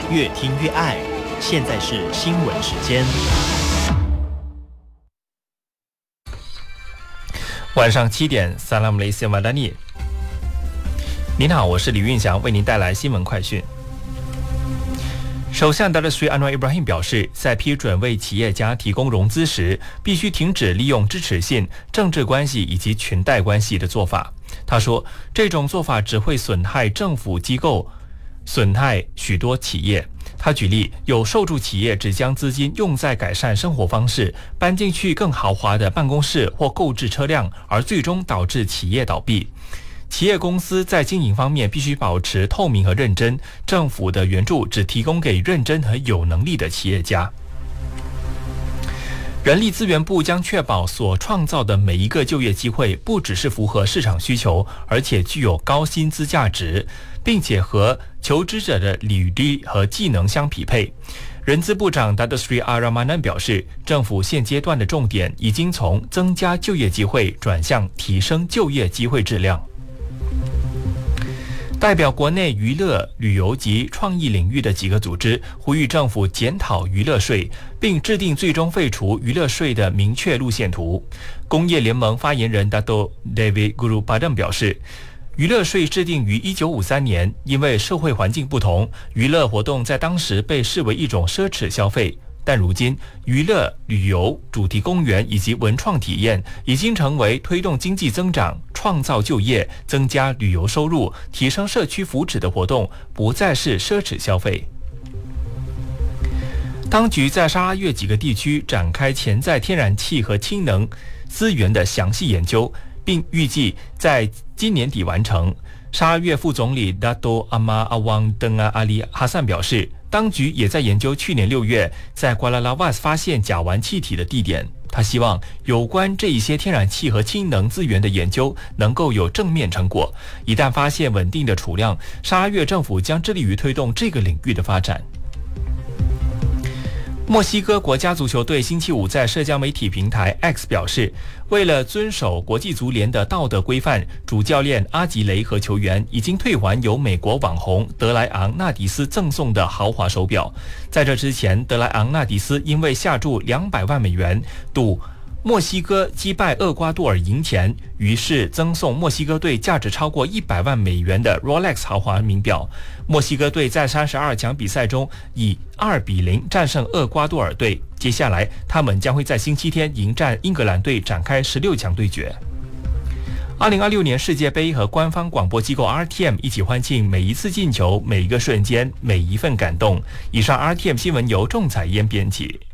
越听越爱。现在是新闻时间。 晚上7点 Salam Malaysia Madani。 您好，我是李运祥，为您带来新闻快讯。首相达勒斯安瓦伊布拉辛表示，在批准为企业家提供融资时，必须停止利用支持性、政治关系以及裙带关系的做法。他说，这种做法只会损害政府机构，损害许多企业。他举例，有受助企业只将资金用在改善生活方式，搬进去更豪华的办公室或购置车辆，而最终导致企业倒闭。企业公司在经营方面必须保持透明和认真，政府的援助只提供给认真和有能力的企业家。人力资源部将确保所创造的每一个就业机会不只是符合市场需求，而且具有高薪资价值，并且和求职者的履历和技能相匹配。人资部长达德斯里阿拉马南表示，政府现阶段的重点已经从增加就业机会转向提升就业机会质量。代表国内娱乐、旅游及创意领域的几个组织呼吁政府检讨娱乐税，并制定最终废除娱乐税的明确路线图。工业联盟发言人 Dato David Guru Padam 表示，娱乐税制定于1953年，因为社会环境不同，娱乐活动在当时被视为一种奢侈消费。但如今，娱乐、旅游、主题公园以及文创体验已经成为推动经济增长、创造就业、增加旅游收入、提升社区福祉的活动，不再是奢侈消费。当局在沙拉越几个地区展开潜在天然气和氢能资源的详细研究，并预计在今年底完成。沙拉越副总理 Dato Amar Awang Dengan Ali Hassan 表示，当局也在研究去年6月在瓜拉拉瓦斯发现甲烷气体的地点。他希望有关这一些天然气和氢能资源的研究能够有正面成果。一旦发现稳定的储量，沙拉越政府将致力于推动这个领域的发展。墨西哥国家足球队星期五在社交媒体平台 X 表示，为了遵守国际足联的道德规范，主教练阿吉雷和球员已经退还由美国网红德莱昂纳迪斯赠送的豪华手表。在这之前，德莱昂纳迪斯因为下注200万美元赌墨西哥击败厄瓜多尔赢钱，于是赠送墨西哥队价值超过100万美元的 Rolex 豪华名表。墨西哥队在32强比赛中以2-0战胜厄瓜多尔队，接下来他们将会在星期天迎战英格兰队，展开16强对决。2026年世界杯和官方广播机构 RTM 一起欢庆每一次进球、每一个瞬间、每一份感动。以上 RTM 新闻由仲彩嫣编辑。